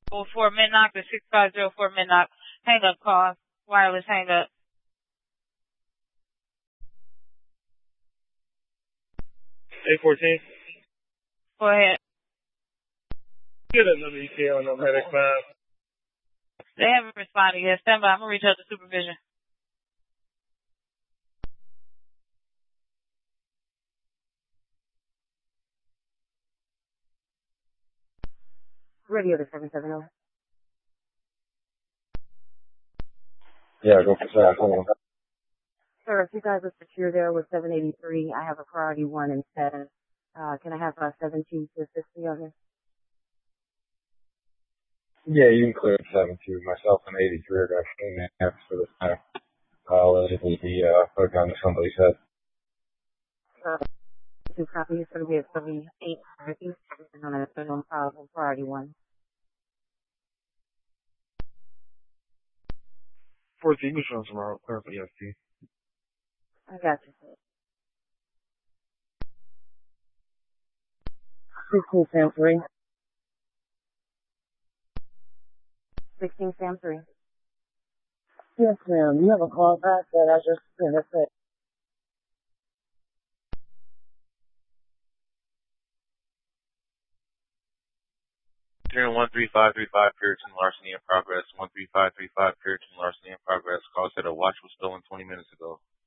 04 Minnock, the 6504 Minnock. Hang up call. Wireless hang up. A14. Go ahead. Get another ETA on the medic 5. They haven't responded yet. Stand by. I'm going to reach out to supervision. Radio to 770. Yeah, go for that. Sir, if you guys are secure there with 783, I have a priority 1 instead. Can I have 72 to assist me on this? Yeah, you can clear it 7-2. Myself and 83 are going to clean that after for this time. Allegedly be put on to somebody's head. 2 copy. It's going to be at 78. I think it's on a priority 1. 14, you show tomorrow. Clear for EST. I got you. 16 Sam 3. 16 Sam 3. Yes, ma'am. You have a call back that I just sent it. Turn 13535, Puritan larceny in progress. 13535, Puritan larceny in progress. Call said a watch was stolen 20 minutes ago.